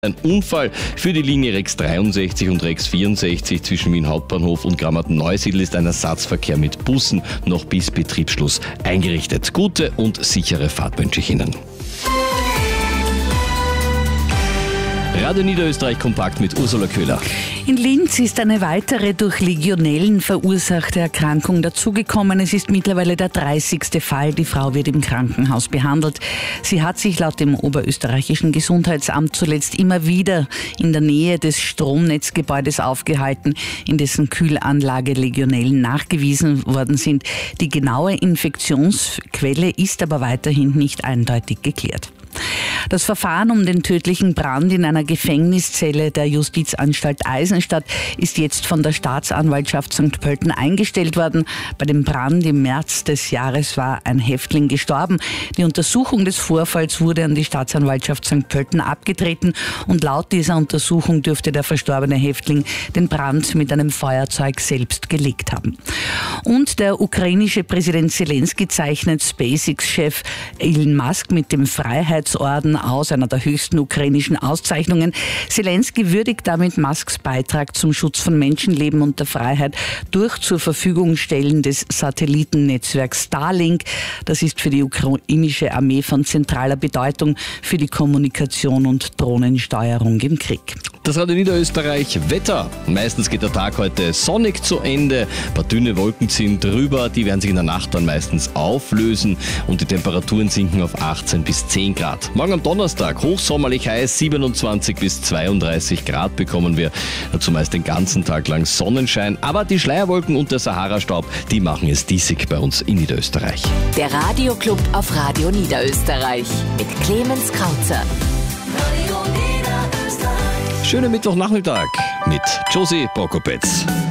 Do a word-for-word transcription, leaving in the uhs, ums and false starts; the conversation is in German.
Ein Unfall für die Linie Rex dreiundsechzig und Rex vierundsechzig zwischen Wien Hauptbahnhof und Grammaten-Neusiedl ist ein Ersatzverkehr mit Bussen noch bis Betriebsschluss eingerichtet. Gute und sichere Fahrt wünsche ich Ihnen. Radio Niederösterreich kompakt mit Ursula Köhler. In Linz ist eine weitere durch Legionellen verursachte Erkrankung dazugekommen. Es ist mittlerweile der dreißigste Fall. Die Frau wird im Krankenhaus behandelt. Sie hat sich laut dem oberösterreichischen Gesundheitsamt zuletzt immer wieder in der Nähe des Stromnetzgebäudes aufgehalten, in dessen Kühlanlage Legionellen nachgewiesen worden sind. Die genaue Infektionsquelle ist aber weiterhin nicht eindeutig geklärt. Das Verfahren um den tödlichen Brand in einer Gefängniszelle der Justizanstalt Eisenstadt ist jetzt von der Staatsanwaltschaft Sankt Pölten eingestellt worden. Bei dem Brand im März des Jahres war ein Häftling gestorben. Die Untersuchung des Vorfalls wurde an die Staatsanwaltschaft Sankt Pölten abgetreten und laut dieser Untersuchung dürfte der verstorbene Häftling den Brand mit einem Feuerzeug selbst gelegt haben. Und der ukrainische Präsident Zelensky zeichnet SpaceX-Chef Elon Musk mit dem Freiheitsorden aus, einer der höchsten ukrainischen Auszeichnungen. Zelensky würdigt damit Musks Beitrag zum Schutz von Menschenleben und der Freiheit durch zur Verfügung stellen des Satellitennetzwerks Starlink. Das ist für die ukrainische Armee von zentraler Bedeutung für die Kommunikation und Drohnensteuerung im Krieg. Das Radio Niederösterreich Wetter. Meistens geht der Tag heute sonnig zu Ende. Ein paar dünne Wolken ziehen drüber. Die werden sich in der Nacht dann meistens auflösen und die Temperaturen sinken auf achtzehn bis zehn Grad. Morgen am Donnerstag hochsommerlich heiß, siebenundzwanzig bis zweiunddreißig Grad bekommen wir. Dazu meist den ganzen Tag lang Sonnenschein. Aber die Schleierwolken und der Sahara-Staub, die machen es diesig bei uns in Niederösterreich. Der Radioclub auf Radio Niederösterreich mit Clemens Krauzer. Schönen Mittwochnachmittag mit Josie Prokopetz.